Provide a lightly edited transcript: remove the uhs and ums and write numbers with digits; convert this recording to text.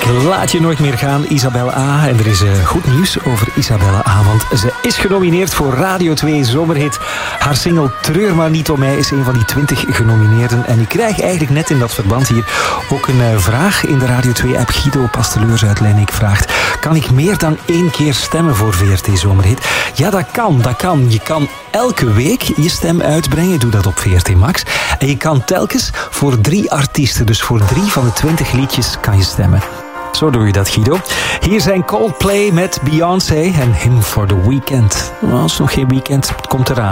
Laat je nooit meer gaan, Isabelle A. En er is goed nieuws over Isabelle A. Want ze is genomineerd voor Radio 2 Zomerhit. Haar single Treur maar niet om mij is een van die 20 genomineerden. En ik krijg eigenlijk net in dat verband hier ook een vraag in de Radio 2-app. Guido Pasteleurs uit Lennik vraagt: kan ik meer dan 1 keer stemmen voor VRT Zomerhit? Ja, dat kan. Je kan elke week je stem uitbrengen. Doe dat op VRT Max. En je kan telkens voor 3 artiesten, dus voor 3 van de 20 liedjes kan je stemmen. Zo doe je dat, Guido. Hier zijn Coldplay met Beyoncé en Him for the Weekend. Nou, als nog geen weekend, het komt eraan.